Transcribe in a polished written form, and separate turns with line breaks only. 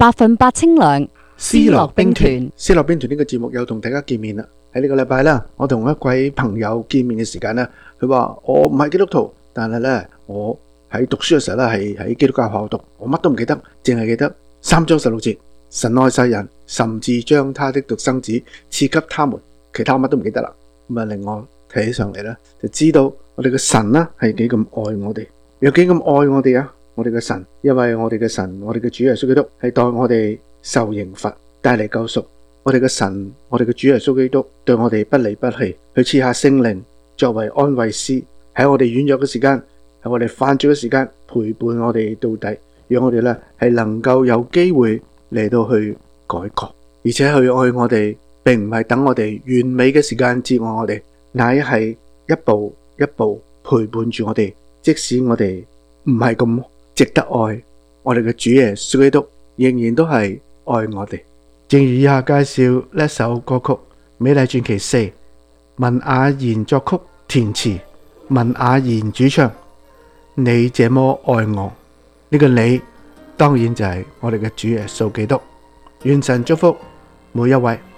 100%清涼，思樂兵團。
思樂兵團呢個節目又同大家見面啦。喺呢個禮拜啦，我同一位朋友見面嘅時間呢，佢話我唔係基督徒，但係呢，我喺讀書嘅時候呢係喺基督教學校讀，我乜都唔記得，淨係記得3章16節，神愛世人，甚至將他的獨生子賜給他們，其他乜都唔記得啦。咁啊，令我睇起上嚟呢，就知道我哋嘅神呢係幾咁愛我哋，有幾咁愛我哋啊！我哋嘅神，因為我哋嘅神，我哋嘅主耶穌基督係代我哋受刑罰，帶嚟救贖。我哋嘅神，我哋嘅主耶穌基督對我哋不離不棄，去賜下聖靈作為安慰師，喺我哋軟弱嘅時間，喺我哋犯罪嘅時間陪伴我哋到底，讓我哋呢係能夠有機會嚟到去改過，而且去愛我哋，並唔係等我哋完美嘅時間至愛我哋，乃係一步一步陪伴住我哋，即使我哋唔係咁值得愛，我哋嘅主耶穌基督仍然都係愛我哋。正如以下介紹呢一首歌曲《美麗傳奇4》，文雅賢作曲填詞，文雅賢主唱。你這麼愛我，呢個你當然就係我哋嘅主耶穌基督。願神祝福每一位。